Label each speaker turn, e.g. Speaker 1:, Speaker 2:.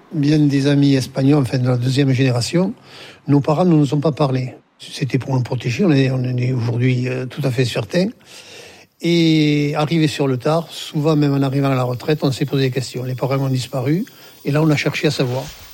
Speaker 1: bien des amis espagnols, enfin de la deuxième génération, nos parents ne nous ont pas parlé. C'était pour nous protéger, on est aujourd'hui tout à fait certains. Et arrivé sur le tard, souvent même en arrivant à la retraite, on s'est posé des questions. Les parents ont disparu, et là on a cherché à savoir.